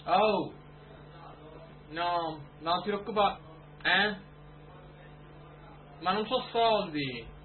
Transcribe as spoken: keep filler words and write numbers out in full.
Oh, no, non ti preoccupare. Eh? Ma non so soldi.